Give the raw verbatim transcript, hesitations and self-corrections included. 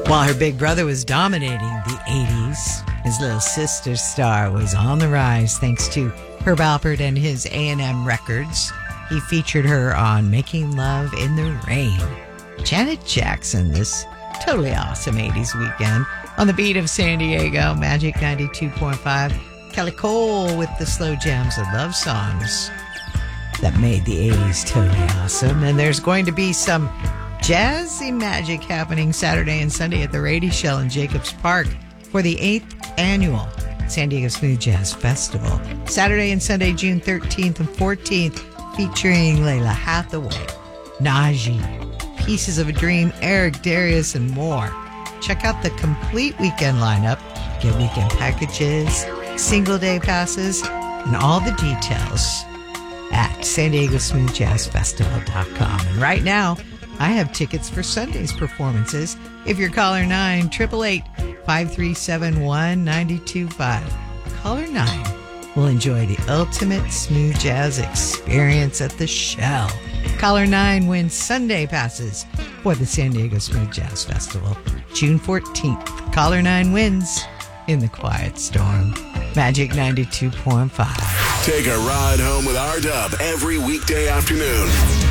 While her big brother was dominating the eighties, his little sister star was on the rise thanks to Herb Alpert and his A and M Records. He featured her on Making Love in the Rain. Janet Jackson, this totally awesome eighties weekend. On the beat of San Diego, Magic ninety-two point five. Kelly Cole with the slow jams of love songs that made the eighties totally awesome. And there's going to be some jazzy magic happening Saturday and Sunday at the Rady Shell in Jacobs Park for the eighth annual San Diego Smooth Jazz Festival. Saturday and Sunday, June thirteenth and fourteenth, featuring Layla Hathaway, Najee, Pieces of a Dream, Eric Darius, and more. Check out the complete weekend lineup, get weekend packages, single day passes, and all the details at san diego smooth jazz festival dot com. And right now, I have tickets for Sunday's performances. If you're caller nine, eight eight eight, five three seven, one nine two five. Caller nine will enjoy the ultimate smooth jazz experience at the Shell. Caller nine wins Sunday passes for the San Diego Smooth Jazz Festival, June fourteenth. Caller nine wins in the Quiet Storm. Magic ninety-two point five. Take a ride home with R-Dub every weekday afternoon.